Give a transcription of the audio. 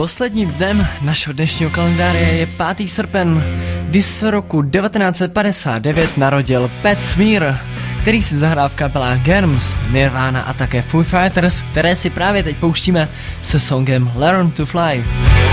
Posledním dnem našeho dnešního kalendáře je 5. srpen, kdy se roku 1959 narodil Pat Smear, který si zahrál v kapelách Germs, Nirvana a také Foo Fighters, které si právě teď pouštíme se songem Learn to Fly.